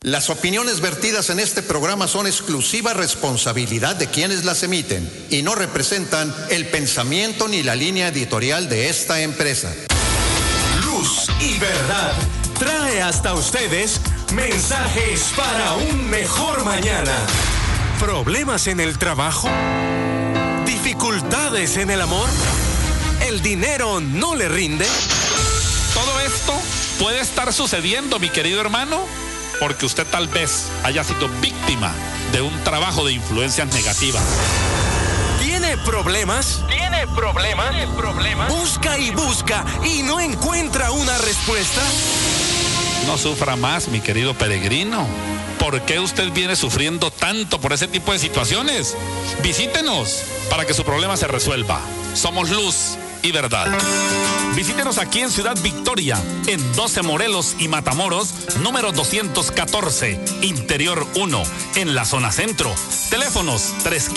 Las opiniones vertidas en este programa son exclusiva responsabilidad de quienes las emiten y no representan el pensamiento ni la línea editorial de esta empresa. Luz y Verdad trae hasta ustedes mensajes para un mejor mañana. ¿Problemas en el trabajo? ¿Dificultades en el amor? ¿El dinero no le rinde? Todo esto puede estar sucediendo, mi querido hermano, porque usted tal vez haya sido víctima de un trabajo de influencias negativas. ¿Tiene problemas? ¿Tiene problemas? Busca y busca y no encuentra una respuesta. No sufra más, mi querido peregrino. ¿Por qué usted viene sufriendo tanto por ese tipo de situaciones? Visítenos para que su problema se resuelva. Somos Luz y Verdad. Visítenos aquí en Ciudad Victoria, en 12 Morelos y Matamoros, número 214, Interior 1, en la zona centro. Teléfonos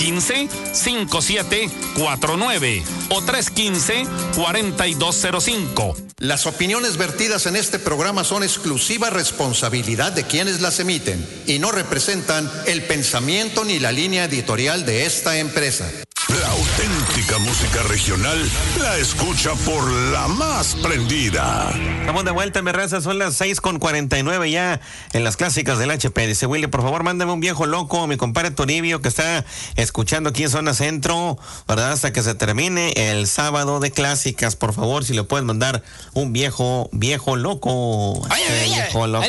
315-5749 o 315-4205. Las opiniones vertidas en este programa son exclusiva responsabilidad de quienes las emiten y no representan el pensamiento ni la línea editorial de esta empresa. La auténtica música regional la escucha por la más prendida. Estamos de vuelta, mi raza, son las 6:49 ya en las clásicas del HP. Dice Willy, por favor, mándame un viejo loco, mi compadre Toribio, que está escuchando aquí en Zona Centro, ¿verdad? Hasta que se termine el sábado de clásicas, por favor, si le puedes mandar un viejo loco. Viejo loco.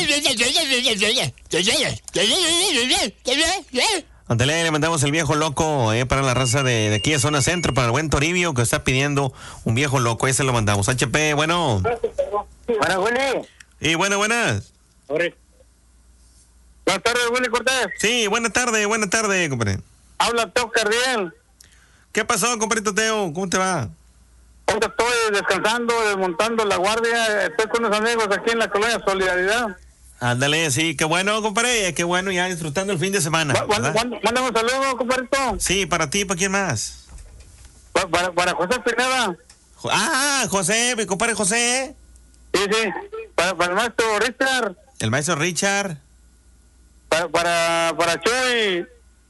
Ándale, le mandamos el viejo loco para la raza de aquí de Zona Centro, para el buen Toribio que está pidiendo un viejo loco, ahí se lo mandamos. HP, bueno. Buenas, Willy. Y buenas. Buenas tardes, Willy Cortés. Sí, buena tarde, compadre. Habla Teo Cardiel. ¿Qué pasó, compadrito Teo? ¿Cómo te va? Ahorita estoy descansando, desmontando la guardia. Estoy con unos amigos aquí en la colonia Solidaridad. Ándale, sí, qué bueno, compadre, qué bueno, ya disfrutando el fin de semana. Mándame un saludo, compadrito. Sí, para ti, ¿para quién más? Para José Pineda. José, mi compadre José. Sí, para el maestro Richard. El maestro Richard. Para Chuy.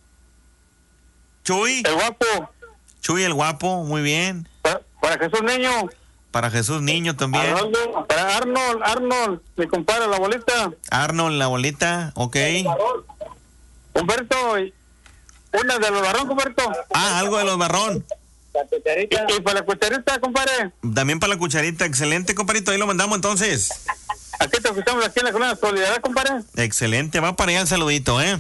Chuy. El guapo. Chuy el guapo, muy bien. Para Jesús Niño. Para Jesús Niño también. Para Arnold, mi compadre, la bolita. Arnold, la bolita, ok. Humberto, una de los Barrón, Humberto. Algo de los Barrón. Y para la cucharita, compadre. También para la cucharita, excelente, compadrito, ahí lo mandamos entonces. Aquí te escuchamos aquí en la colonia Solidaridad, compadre. Excelente, va para allá el saludito, Una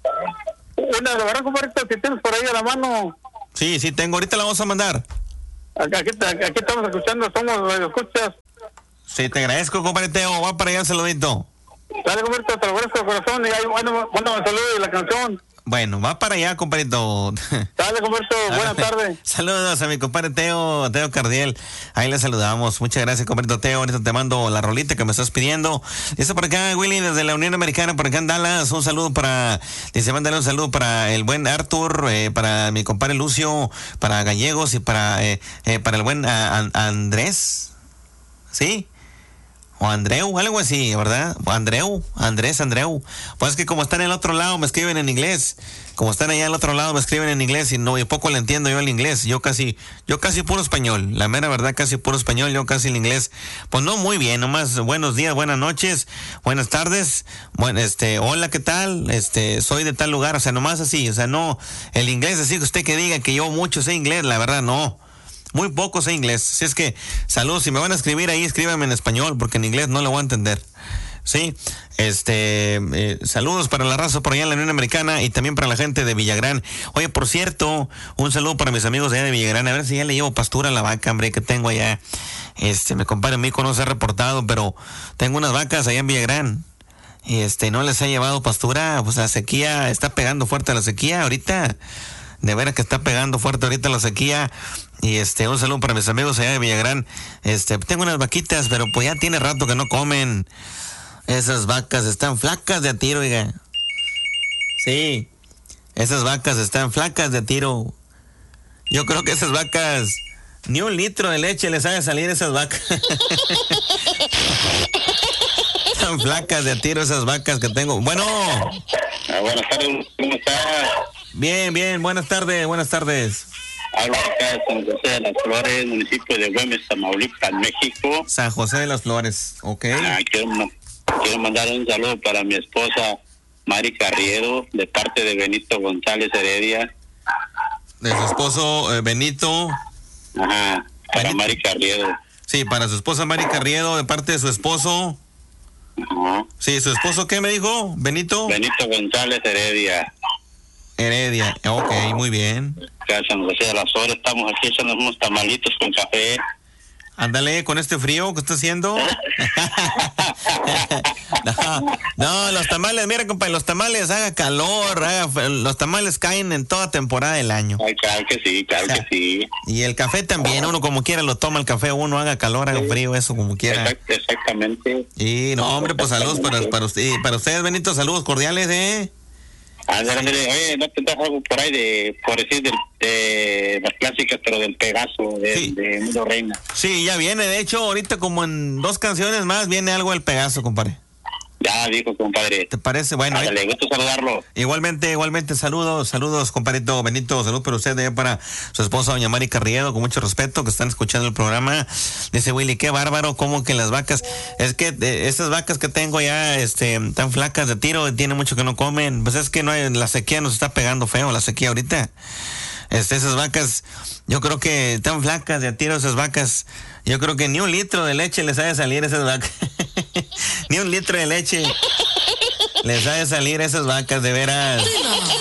de los Barrón, compadrito, si tienes por ahí a la mano. Sí, tengo, ahorita la vamos a mandar. Aquí estamos escuchando, somos radio escuchas. Sí, te agradezco, compadre Teo, va para allá el saludito. Dale, compadre, te lo agradezco de corazón y ahí mándame un saludo y la canción. Bueno, va para allá, compadrito. Dale, compadre, buenas tardes. Saludos a mi compadre Teo Cardiel. Ahí le saludamos. Muchas gracias, compadre Teo. Ahorita te mando la rolita que me estás pidiendo. Dice por acá, Willy, desde la Unión Americana, por acá en Dallas. Un saludo mándale un saludo para el buen Arthur, para mi compadre Lucio, para Gallegos y para el buen Andrés. ¿Sí? O Andreu, algo así, ¿verdad? Andreu. Pues es que como están en el otro lado me escriben en inglés. Como están allá al otro lado me escriben en inglés y poco le entiendo yo el inglés. Yo casi puro español. La mera verdad, casi puro español. Yo casi el inglés. Pues no muy bien, nomás buenos días, buenas noches, buenas tardes. Hola, ¿qué tal? Soy de tal lugar. O sea, nomás así. O sea, no, el inglés así que usted que diga que yo mucho sé inglés, la verdad no. Muy poco sé inglés. Si es que, saludos, si me van a escribir ahí, escríbanme en español, porque en inglés no lo voy a entender. Sí, saludos para la raza por allá en la Unión Americana y también para la gente de Villagrán. Oye, por cierto, un saludo para mis amigos de allá de Villagrán. A ver si ya le llevo pastura a la vaca, hombre, que tengo allá. Mi compadre Mico no se ha reportado, pero tengo unas vacas allá en Villagrán. Y no les ha llevado pastura. Pues la sequía, está pegando fuerte la sequía ahorita. De veras que está pegando fuerte ahorita la sequía. Y un saludo para mis amigos allá de Villagrán. Tengo unas vaquitas, pero pues ya tiene rato que no comen. Esas vacas están flacas de a tiro, oiga. Sí, esas vacas están flacas de a tiro. Yo creo que esas vacas, ni un litro de leche les ha de salir a esas vacas. Están flacas de a tiro esas vacas que tengo. Bueno. Buenas tardes, ¿cómo estás? Bien, buenas tardes. Hablo acá de San José de las Flores, municipio de Güemes, Tamaulipas, México. San José de las Flores, ok. Quiero mandar un saludo para mi esposa Mari Carriedo, de parte de Benito González Heredia. De su esposo Benito. Ajá, para Benito. Mari Carriedo. Sí, para su esposa Mari Carriedo, de parte de su esposo. Ajá. Sí, ¿su esposo qué me dijo? ¿Benito? Benito González Heredia. Heredia, ok, muy bien. Acá en San José de las Flores, estamos aquí echando unos tamalitos con café. Ándale, con este frío que está haciendo. No, los tamales, mira, compadre, los tamales haga calor, los tamales caen en toda temporada del año. Ay, claro que sí, sí. Y el café también, uno como quiera lo toma el café, uno haga calor, haga frío, eso como quiera. Exactamente. Y no, hombre, pues saludos para usted, para ustedes, Benito, saludos cordiales, Oye, ¿no tendrás algo por ahí por decir de las clásicas, pero del Pegaso, de Mundo Reina? Sí, ya viene, de hecho, ahorita como en 2 canciones más viene algo del Pegaso, compadre. Ya dijo, compadre. ¿Te parece? Bueno, le gusta saludarlo. Igualmente, saludos, compadrito Benito, salud para usted, para su esposa, doña Mari Carriedo, con mucho respeto, que están escuchando el programa. Dice Willy, qué bárbaro, como que las vacas, es que estas vacas que tengo ya, tan flacas de tiro, tiene mucho que no comen, pues es que no hay, la sequía nos está pegando feo, la sequía ahorita. Esas vacas, yo creo que tan flacas de a tiro esas vacas, yo creo que ni 1 litro de leche les ha de salir a esas vacas. Ni 1 litro de leche les ha de salir a esas vacas, de veras.